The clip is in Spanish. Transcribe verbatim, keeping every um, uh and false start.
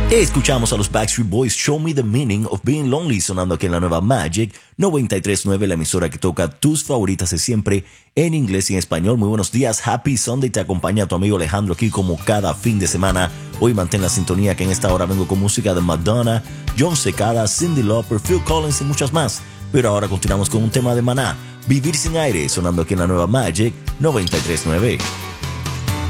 Escuchamos a los Backstreet Boys, Show Me the Meaning of Being Lonely, sonando aquí en la nueva Magic noventa y tres punto nueve, la emisora que toca tus favoritas de siempre en inglés y en español. Muy buenos días, Happy Sunday, te acompaña tu amigo Alejandro aquí como cada fin de semana. Hoy mantén la sintonía que en esta hora vengo con música de Madonna, John Secada, Cyndi Lauper, Phil Collins y muchas más. Pero ahora continuamos con un tema de Maná, Vivir sin aire, sonando aquí en la nueva Magic noventa y tres punto nueve.